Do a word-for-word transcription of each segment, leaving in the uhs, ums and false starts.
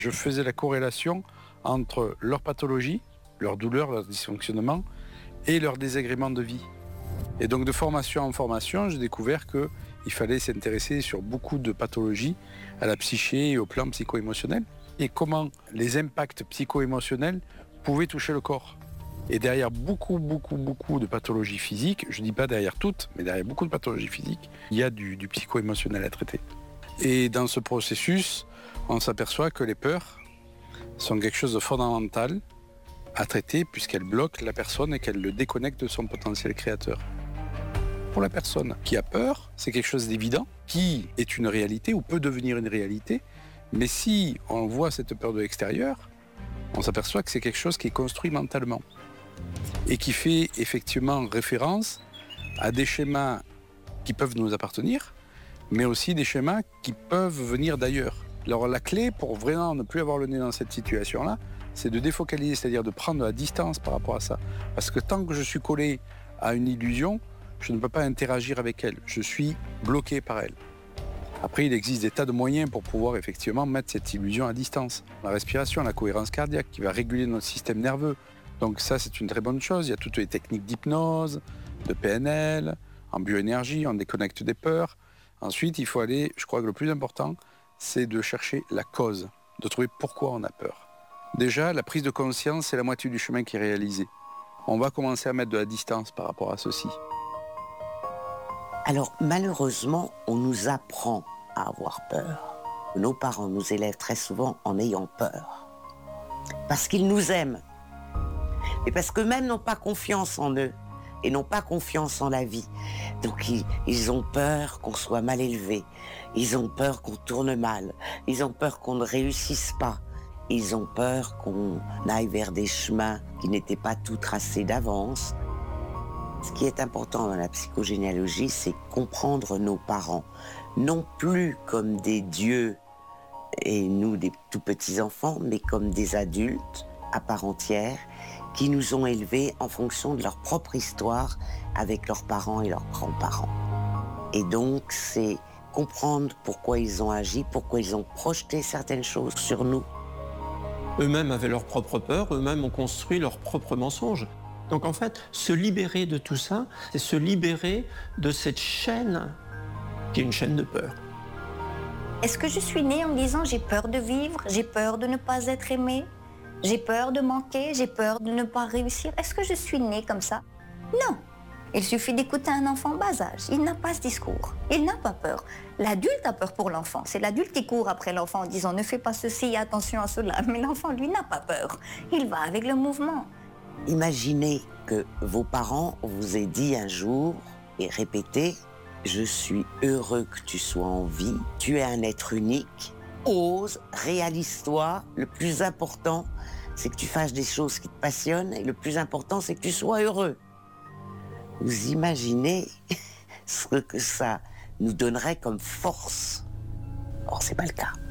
Je faisais la corrélation entre leur pathologie, leur douleur, leur dysfonctionnement et leur désagrément de vie. Et donc de formation en formation, j'ai découvert qu'il fallait s'intéresser sur beaucoup de pathologies à la psyché et au plan psycho-émotionnel et comment les impacts psycho-émotionnels pouvaient toucher le corps. Et derrière beaucoup, beaucoup, beaucoup de pathologies physiques, je ne dis pas derrière toutes, mais derrière beaucoup de pathologies physiques, il y a du, du psycho-émotionnel à traiter. Et dans ce processus, on s'aperçoit que les peurs sont quelque chose de fondamental à traiter puisqu'elles bloquent la personne et qu'elles le déconnectent de son potentiel créateur. Pour la personne qui a peur, c'est quelque chose d'évident, qui est une réalité ou peut devenir une réalité, mais si on voit cette peur de l'extérieur, on s'aperçoit que c'est quelque chose qui est construit mentalement et qui fait effectivement référence à des schémas qui peuvent nous appartenir, mais aussi des schémas qui peuvent venir d'ailleurs. Alors la clé pour vraiment ne plus avoir le nez dans cette situation-là, c'est de défocaliser, c'est-à-dire de prendre de la distance par rapport à ça. Parce que tant que je suis collé à une illusion, je ne peux pas interagir avec elle. Je suis bloqué par elle. Après, il existe des tas de moyens pour pouvoir effectivement mettre cette illusion à distance. La respiration, la cohérence cardiaque qui va réguler notre système nerveux. Donc ça, c'est une très bonne chose. Il y a toutes les techniques d'hypnose, de P N L, en bioénergie, on déconnecte des peurs. Ensuite, il faut aller, je crois que le plus important, c'est de chercher la cause, de trouver pourquoi on a peur. Déjà, la prise de conscience, c'est la moitié du chemin qui est réalisé. On va commencer à mettre de la distance par rapport à ceci. Alors, malheureusement, on nous apprend à avoir peur. Nos parents nous élèvent très souvent en ayant peur. Parce qu'ils nous aiment. Et parce qu'eux-mêmes n'ont pas confiance en eux. Et n'ont pas confiance en la vie. Donc ils, ils ont peur qu'on soit mal élevé. Ils ont peur qu'on tourne mal. Ils ont peur qu'on ne réussisse pas. Ils ont peur qu'on aille vers des chemins qui n'étaient pas tout tracés d'avance. Ce qui est important dans la psychogénéalogie, c'est comprendre nos parents, non plus comme des dieux et nous des tout petits enfants, mais comme des adultes à part entière qui nous ont élevés en fonction de leur propre histoire avec leurs parents et leurs grands-parents. Et donc, c'est comprendre pourquoi ils ont agi, pourquoi ils ont projeté certaines choses sur nous. Eux-mêmes avaient leur propre peur, eux-mêmes ont construit leurs propres mensonges. Donc en fait, se libérer de tout ça, c'est se libérer de cette chaîne qui est une chaîne de peur. Est-ce que je suis née en me disant j'ai peur de vivre, j'ai peur de ne pas être aimée, j'ai peur de manquer, j'ai peur de ne pas réussir? Est-ce que je suis née comme ça? Non. Il suffit d'écouter un enfant bas âge. Il n'a pas ce discours. Il n'a pas peur. L'adulte a peur pour l'enfant. C'est l'adulte qui court après l'enfant en disant ne fais pas ceci, attention à cela. Mais l'enfant, lui, n'a pas peur. Il va avec le mouvement. Imaginez que vos parents vous aient dit un jour et répété « Je suis heureux que tu sois en vie, tu es un être unique, ose, réalise-toi, le plus important, c'est que tu fasses des choses qui te passionnent et le plus important, c'est que tu sois heureux. » Vous imaginez ce que ça nous donnerait comme force. Or, c'est pas le cas.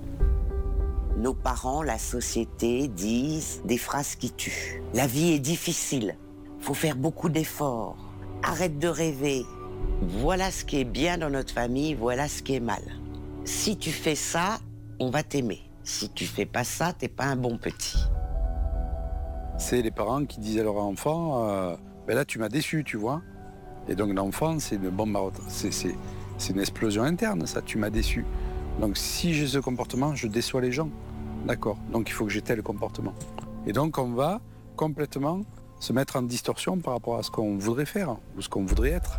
Nos parents, la société disent des phrases qui tuent. La vie est difficile, faut faire beaucoup d'efforts, arrête de rêver. Voilà ce qui est bien dans notre famille, voilà ce qui est mal. Si tu fais ça, on va t'aimer. Si tu fais pas ça, t'es pas un bon petit. C'est les parents qui disent à leur enfant euh, ben là tu m'as déçu, tu vois. Et donc l'enfant, c'est une bombe à c'est, c'est, c'est une explosion interne, ça, tu m'as déçu. Donc si j'ai ce comportement, je déçois les gens. D'accord, donc il faut que j'ai tel comportement. Et donc on va complètement se mettre en distorsion par rapport à ce qu'on voudrait faire ou ce qu'on voudrait être.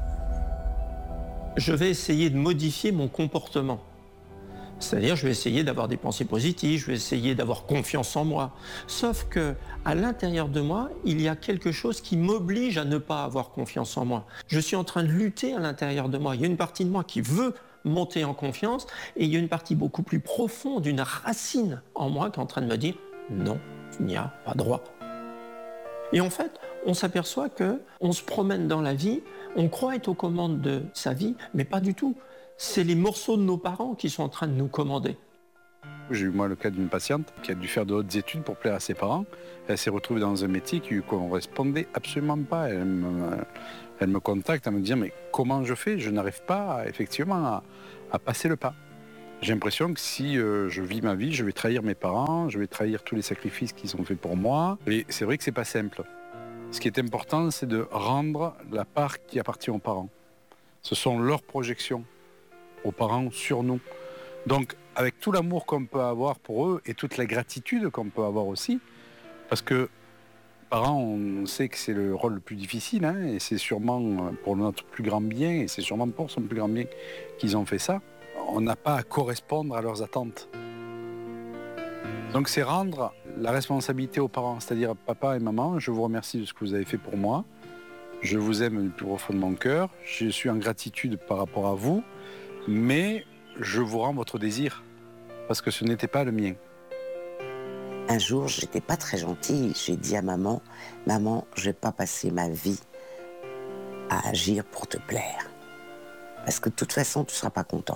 Je vais essayer de modifier mon comportement. C'est-à-dire, je vais essayer d'avoir des pensées positives, je vais essayer d'avoir confiance en moi. Sauf que, à l'intérieur de moi, il y a quelque chose qui m'oblige à ne pas avoir confiance en moi. Je suis en train de lutter à l'intérieur de moi. Il y a une partie de moi qui veut monter en confiance et il y a une partie beaucoup plus profonde, une racine en moi qui est en train de me dire « Non, tu n'y as pas droit ». Et en fait, on s'aperçoit qu'on se promène dans la vie, on croit être aux commandes de sa vie, mais pas du tout. C'est les morceaux de nos parents qui sont en train de nous commander. J'ai eu moi le cas d'une patiente qui a dû faire de hautes études pour plaire à ses parents. Elle s'est retrouvée dans un métier qui ne lui correspondait absolument pas. Elle me, elle me contacte à me dire mais comment je fais? Je n'arrive pas effectivement à, à passer le pas. J'ai l'impression que si euh, je vis ma vie, je vais trahir mes parents, je vais trahir tous les sacrifices qu'ils ont fait pour moi. Et c'est vrai que c'est pas simple. Ce qui est important, c'est de rendre la part qui appartient aux parents. Ce sont leurs projections aux parents sur nous. Donc, avec tout l'amour qu'on peut avoir pour eux et toute la gratitude qu'on peut avoir aussi, parce que parents, on sait que c'est le rôle le plus difficile, hein, et c'est sûrement pour notre plus grand bien, et c'est sûrement pour son plus grand bien qu'ils ont fait ça. On n'a pas à correspondre à leurs attentes. Donc c'est rendre la responsabilité aux parents, c'est-à-dire papa et maman, je vous remercie de ce que vous avez fait pour moi, je vous aime du plus profond de mon cœur, je suis en gratitude par rapport à vous, mais je vous rends votre désir, parce que ce n'était pas le mien. Un jour, j'étais pas très gentille, j'ai dit à maman, « Maman, je vais pas passer ma vie à agir pour te plaire. Parce que de toute façon, tu seras pas contente. »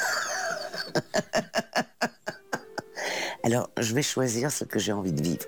Alors, je vais choisir ce que j'ai envie de vivre.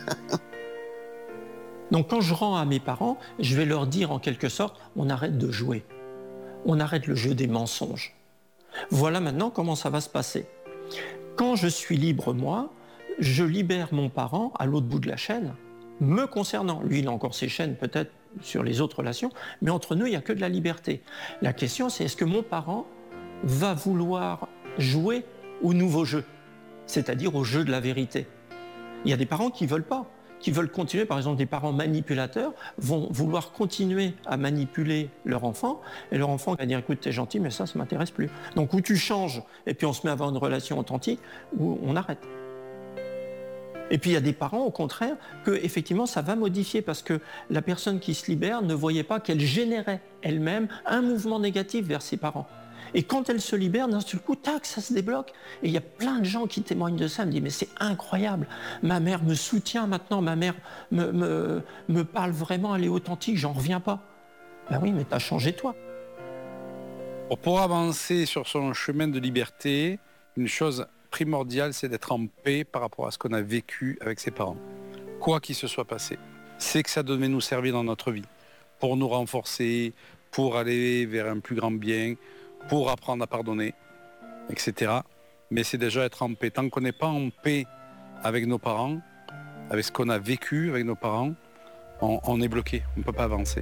Donc quand je rends à mes parents, je vais leur dire en quelque sorte, on arrête de jouer. On arrête le jeu des mensonges. Voilà maintenant comment ça va se passer. Quand je suis libre, moi, je libère mon parent à l'autre bout de la chaîne, me concernant. Lui, il a encore ses chaînes peut-être sur les autres relations, mais entre nous, il n'y a que de la liberté. La question, c'est est-ce que mon parent va vouloir jouer au nouveau jeu, c'est-à-dire au jeu de la vérité. Il y a des parents qui ne veulent pas, qui veulent continuer, par exemple des parents manipulateurs vont vouloir continuer à manipuler leur enfant, et leur enfant va dire écoute, t'es gentil, mais ça, ça ne m'intéresse plus. Donc ou tu changes, et puis on se met à avoir une relation authentique, ou on arrête. Et puis il y a des parents, au contraire, que effectivement ça va modifier parce que la personne qui se libère ne voyait pas qu'elle générait elle-même un mouvement négatif vers ses parents. Et quand elle se libère, d'un seul coup, tac, ça se débloque. Et il y a plein de gens qui témoignent de ça, me disent mais c'est incroyable, ma mère me soutient maintenant, ma mère me, me, me parle vraiment, elle est authentique, j'en reviens pas. Ben oui, mais t'as changé toi. Pour pouvoir avancer sur son chemin de liberté, une chose primordiale, c'est d'être en paix par rapport à ce qu'on a vécu avec ses parents. Quoi qu'il se soit passé, c'est que ça devait nous servir dans notre vie, pour nous renforcer, pour aller vers un plus grand bien, pour apprendre à pardonner, et cetera. Mais c'est déjà être en paix. Tant qu'on n'est pas en paix avec nos parents, avec ce qu'on a vécu avec nos parents, on, on est bloqué, on ne peut pas avancer.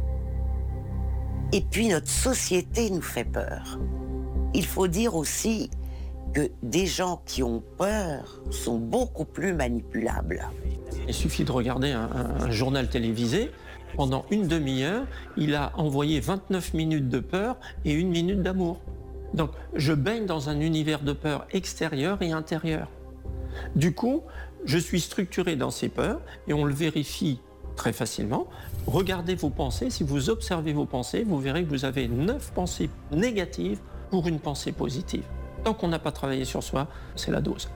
Et puis notre société nous fait peur. Il faut dire aussi que des gens qui ont peur sont beaucoup plus manipulables. Il suffit de regarder un, un, un journal télévisé. Pendant une demi-heure, il a envoyé vingt-neuf minutes de peur et une minute d'amour. Donc, je baigne dans un univers de peur extérieur et intérieur. Du coup, je suis structuré dans ces peurs et on le vérifie très facilement. Regardez vos pensées. Si vous observez vos pensées, vous verrez que vous avez neuf pensées négatives pour une pensée positive. Tant qu'on n'a pas travaillé sur soi, c'est la dose.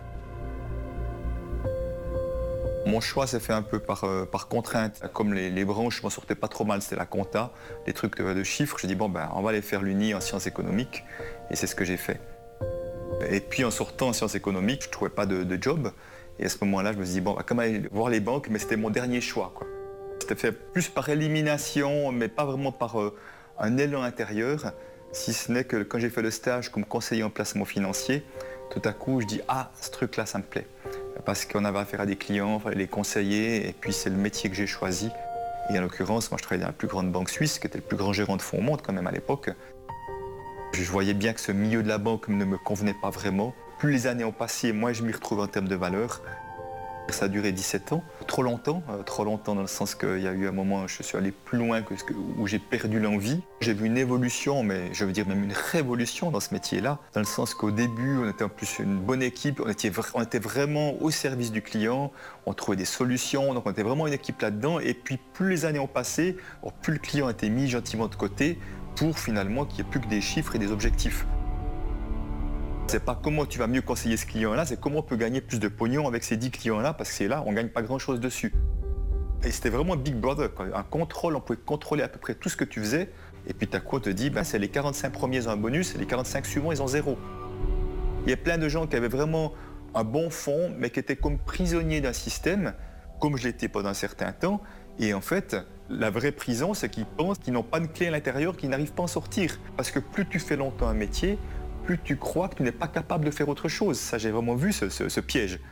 Mon choix s'est fait un peu par, euh, par contrainte. Comme les, les branches, je m'en sortais pas trop mal, c'était la compta, les trucs de, de chiffres. J'ai dit, bon, ben, on va aller faire l'Uni en sciences économiques. Et c'est ce que j'ai fait. Et puis, en sortant en sciences économiques, je ne trouvais pas de, de job. Et à ce moment-là, je me suis dit, bon, bah, comment aller voir les banques, mais c'était mon dernier choix, quoi. C'était fait plus par élimination, mais pas vraiment par euh, un élan intérieur. Si ce n'est que quand j'ai fait le stage comme conseiller en placement financier, tout à coup, je dis, ah, ce truc-là, ça me plaît. Parce qu'on avait affaire à des clients, il fallait les conseiller, et puis c'est le métier que j'ai choisi. Et en l'occurrence, moi je travaillais dans la plus grande banque suisse, qui était le plus grand gérant de fonds au monde quand même à l'époque. Je voyais bien que ce milieu de la banque ne me convenait pas vraiment. Plus les années ont passé, moins je m'y retrouvais en termes de valeur. Ça a duré dix-sept ans, trop longtemps, euh, trop longtemps dans le sens qu'il y a eu un moment où je suis allé plus loin que ce que, où j'ai perdu l'envie. J'ai vu une évolution, mais je veux dire même une révolution dans ce métier-là, dans le sens qu'au début, on était en plus une bonne équipe, on était, on était vraiment au service du client, on trouvait des solutions, donc on était vraiment une équipe là-dedans. Et puis plus les années ont passé, plus le client a été mis gentiment de côté pour finalement qu'il n'y ait plus que des chiffres et des objectifs. C'est pas comment tu vas mieux conseiller ce client-là, c'est comment on peut gagner plus de pognon avec ces dix clients-là, parce que c'est là, on gagne pas grand-chose dessus. Et c'était vraiment Big Brother, quoi. Un contrôle, on pouvait contrôler à peu près tout ce que tu faisais, et puis t'as quoi, on te dit, ben, c'est les quarante-cinq premiers, ils ont un bonus, et les quarante-cinq suivants, ils ont zéro. Il y a plein de gens qui avaient vraiment un bon fond, mais qui étaient comme prisonniers d'un système, comme je l'étais pendant un certain temps, et en fait, la vraie prison, c'est qu'ils pensent qu'ils n'ont pas de clé à l'intérieur, qu'ils n'arrivent pas à en sortir. Parce que plus tu fais longtemps un métier, plus tu crois que tu n'es pas capable de faire autre chose. Ça, j'ai vraiment vu ce, ce- ce piège.